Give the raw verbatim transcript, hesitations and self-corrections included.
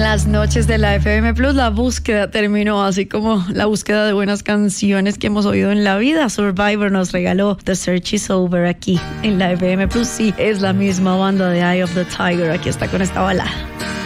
las noches de la F M Plus, la búsqueda terminó, así como la búsqueda de buenas canciones que hemos oído en la vida. Survivor nos regaló The Search Is Over aquí en la F M Plus. Sí, es la misma banda de Eye of the Tiger. Aquí está con esta balada.